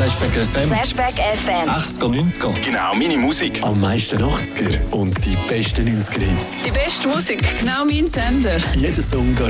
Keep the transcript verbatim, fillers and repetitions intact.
Flashback F M. Flashback F M. achtziger, neunziger. Genau, meine Musik. Am meisten achtziger und die besten neunziger Hits. Die beste Musik, genau mein Sender. Jeder Song garantiert